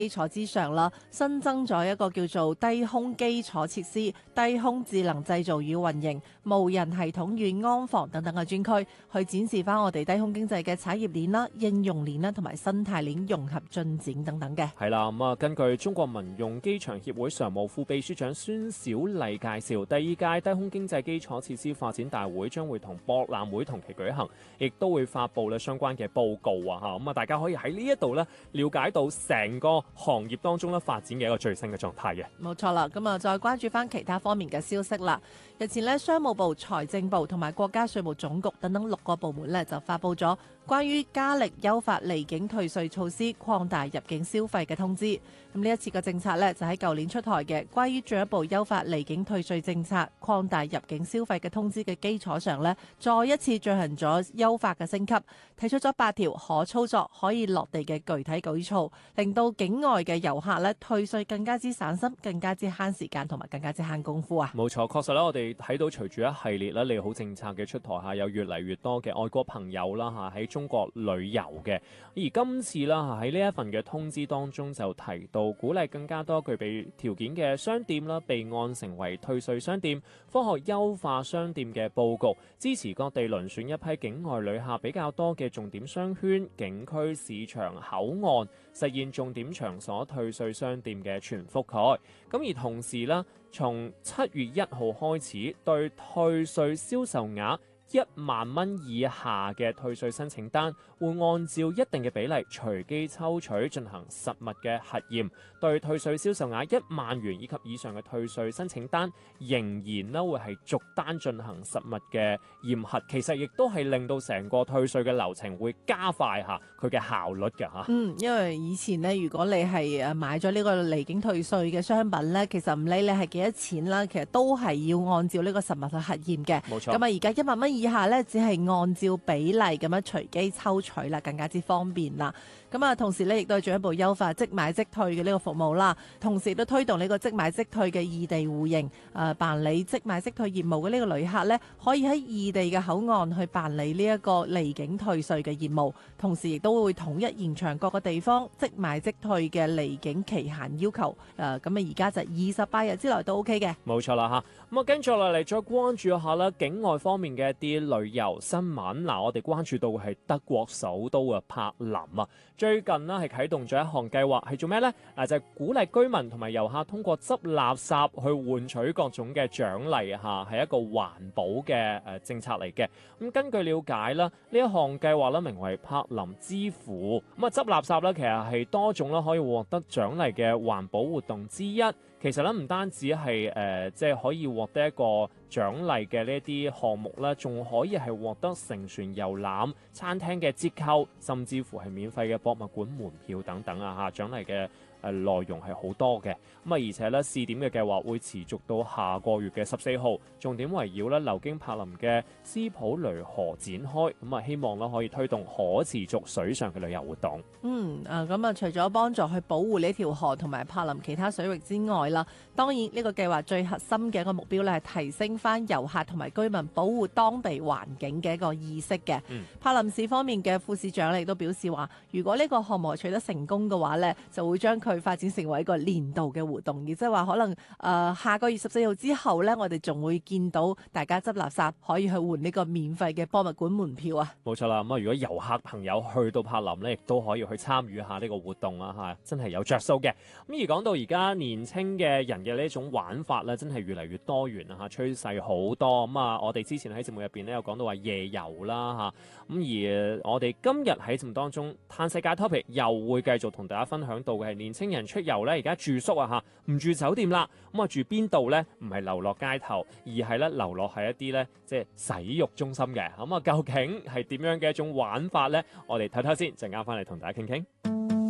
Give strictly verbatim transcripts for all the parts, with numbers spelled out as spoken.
基礎之上啦，新增咗一個叫做低空基礎設施、低空智能製造與運營、無人系統與安防等等嘅專區，去展示翻我哋低空經濟嘅產業鏈啦、應用鏈啦同埋生態鏈融合進展等等嘅。 係啦，咁啊，根據中國民用機場協會常務副秘書長孫小麗介紹，第二屆低空經濟基礎設施發展大會將會同博覽會同期舉行，亦都會發布咧相關嘅報告啊嚇，咁啊大家可以喺呢一度咧了解到成個行業當中咧發展嘅一個最新嘅狀態嘅。 冇錯啦，咁啊再關注翻其他方面嘅消息啦。日前呢，商務部、財政部同埋國家稅務總局等等六個部門呢，就發布咗關於加力優化離境退稅措施、擴大入境消費嘅通知。咁呢一次嘅政策呢，就喺舊年出台嘅關於進一步優化離境退稅政策、擴大入境消費嘅通知嘅基礎上呢，再一次進行咗優化嘅升級，提出咗八條可操作、可以落地嘅具體舉措，令到境外嘅遊客呢退稅更加之省心、更加之慳時間同埋更加之慳功夫啊！ 冇錯，確實咧，我哋睇到隨住一系列咧利好政策嘅出台下，有越嚟越多嘅外國朋友啦嚇喺中國旅遊嘅。而今次啦喺呢一份嘅通知當中就提到，鼓勵更加多具備條件嘅商店啦備案成為退稅商店，科學優化商店嘅佈局，支持各地遴選一批境外旅客比較多嘅重點商圈、景區、市場、口岸，實現重點場所退稅商店嘅全覆蓋。咁而同時啦，從七月一號開始，對退稅銷售額一萬蚊以下嘅退稅申請單，會按照一定嘅比例隨機抽取進行實物嘅核驗。對退稅銷售額一萬元以及以上嘅退稅申請單，仍然咧會係逐單進行實物嘅驗核。其實亦都係令到成個退稅嘅流程會加快下佢嘅效率嘅嚇。 嗯，因為以前呢，如果你係誒買咗呢個離境退稅嘅商品呢，其實唔理你係幾多錢啦，其實都係要按照呢個實物去核驗嘅。 冇錯。 咁啊，而家一萬蚊以下呢，只係按照比例咁樣隨機抽取啦，更加之方便啦。咁啊，同時呢，亦都係進一步優化即買即退嘅呢個服務啦。同時亦都推動呢個即買即退嘅異地互認，誒、呃、辦理即買即退業務嘅呢個旅客呢，可以喺異地嘅口岸去辦理呢一個離境退稅嘅業務。同時亦都會統一延長各個地方即買即退嘅離境期限要求。誒咁啊，而家就二十八日之內都 OK 嘅。 冇錯啦嚇。咁啊，跟住落嚟再關注一下啦，境外方面嘅一啲旅遊新聞。嗱，我哋關注到係德國首都啊柏林啊，最近呢係啟動咗一項計劃，係做咩呢？嗱，就係、是、鼓勵居民同埋遊客通過執垃圾去換取各種嘅獎勵嚇，係一個環保嘅誒政策嚟嘅。咁根據了解啦，呢一項計劃咧名為柏林之父。咁啊，執垃圾咧其實係多種啦可以獲得獎勵嘅環保活動之一。其實咧唔單止係誒即係可以獲得一個獎勵嘅呢一啲項目咧，仲可以係獲得乘船遊覽、餐廳嘅折扣，甚至乎係免費嘅博物館門票等等啊嚇，獎勵嘅誒內容係好多嘅。咁啊，而且咧試點嘅計劃會持續到下個月嘅十四號，重點圍繞咧流經柏林嘅斯普雷河展開。咁啊，希望咧可以推動可持續水上嘅旅遊活動。 嗯啊，咁啊，除咗幫助去保護呢條河同埋柏林其他水域之外啦，當然呢個計劃最核心嘅一個目標咧係提升翻遊客同埋居民保護當地環境嘅一個意識嘅。 嗯、柏林市方面嘅副市長亦都表示話，如果呢個項目取得成功嘅話咧，就會將佢發展成為一個年度嘅活動，亦即係話可能誒、呃、下個月十四號之後咧，我哋仲會見到大家執垃圾可以去換呢個免費嘅博物館門票啊！ 冇錯啦，咁啊，如果遊客朋友去到柏林咧，亦都可以去參與下呢個活動啊嚇，真係有着數嘅。咁而講到而家年青嘅人嘅呢種玩法咧，真係越嚟越多元啊嚇，趨勢好多。咁啊，我哋之前喺節目入邊咧有講到話夜遊啦嚇，咁而我哋今日喺節目當中嘆世界 topic 又會繼續同大家分享到嘅係年青人出遊咧，而家住宿啊嚇，唔住酒店啦，咁啊住邊度咧？唔係流落街頭，而係咧流落喺一啲咧即係洗浴中心嘅。咁啊，究竟係點樣嘅一種玩法咧？我哋睇睇先，陣間翻嚟同大家傾傾。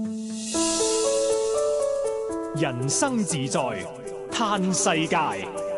人生自在嘆世界。